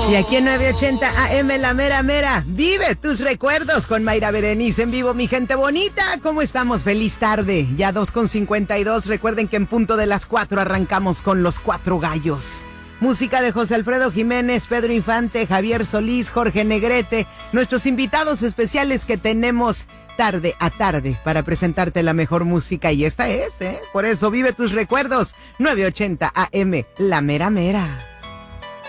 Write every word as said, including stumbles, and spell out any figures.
Y aquí en nueve ochenta A M La Mera Mera, vive tus recuerdos con Mayra Berenice en vivo, mi gente bonita. ¿Cómo estamos? Feliz tarde, ya dos con cincuenta y dos. Recuerden que en punto de las cuatro arrancamos con Los Cuatro Gallos. Música de José Alfredo Jiménez, Pedro Infante, Javier Solís, Jorge Negrete, nuestros invitados especiales que tenemos tarde a tarde para presentarte la mejor música. Y esta es, ¿eh? Por eso vive tus recuerdos, nueve ochenta A M La Mera Mera.